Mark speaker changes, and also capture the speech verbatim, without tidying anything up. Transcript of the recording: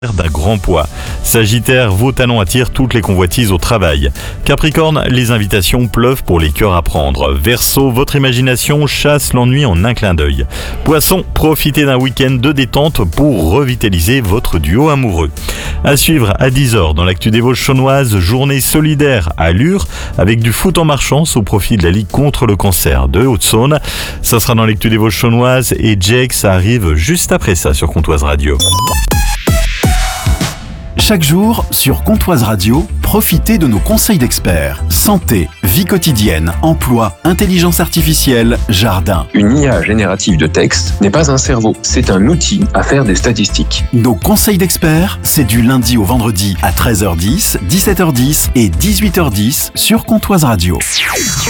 Speaker 1: d'un grand poids. Sagittaire, vos talents attirent toutes les convoitises au travail. Capricorne, les invitations pleuvent pour les cœurs à prendre. Verseau, votre imagination chasse l'ennui en un clin d'œil. Poisson, profitez d'un week-end de détente pour revitaliser votre duo amoureux. À suivre à dix heures dans l'actu des Vosges chaunoises, journée solidaire à Lure avec du foot en marchant au profit de la Ligue contre le cancer de Haute-Saône. Ça sera dans l'actu des Vosges chaunoises et Jake, ça arrive juste après ça sur Comtoise Radio.
Speaker 2: Chaque jour, sur Comtoise Radio, profitez de nos conseils d'experts. Santé, vie quotidienne, emploi, intelligence artificielle, jardin.
Speaker 3: Une I A générative de texte n'est pas un cerveau, c'est un outil à faire des statistiques.
Speaker 2: Nos conseils d'experts, c'est du lundi au vendredi à treize heures dix, dix-sept heures dix et dix-huit heures dix sur Comtoise Radio.